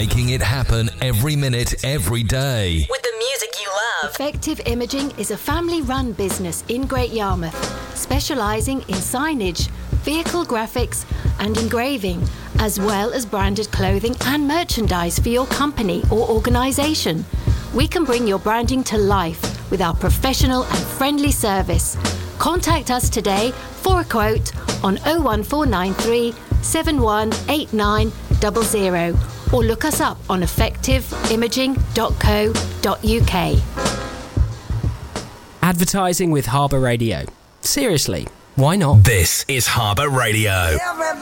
making it happen every minute, every day. With the music you love. Effective Imaging is a family-run business in Great Yarmouth, specialising in signage, vehicle graphics and engraving, as well as branded clothing and merchandise for your company or organisation. We can bring your branding to life with our professional and friendly service. Contact us today for a quote on 01493 718900 or look us up on effectiveimaging.co.uk. Advertising with Harbour Radio. Seriously, why not? This is Harbour Radio. Everybody